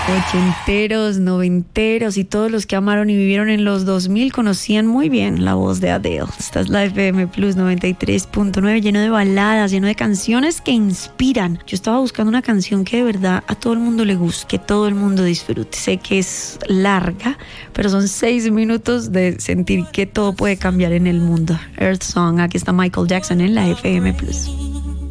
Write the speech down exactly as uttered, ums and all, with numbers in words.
Ochenteros, noventeros y todos los que amaron y vivieron en los dos mil conocían muy bien la voz de Adele. Esta es la F M Plus noventa y tres punto nueve, lleno de baladas, lleno de canciones que inspiran. Yo estaba buscando una canción que de verdad a todo el mundo le guste, que todo el mundo disfrute. Sé que es larga, pero son seis minutos de sentir que todo puede cambiar en el mundo. Earth Song, aquí está Michael Jackson en la F M Plus.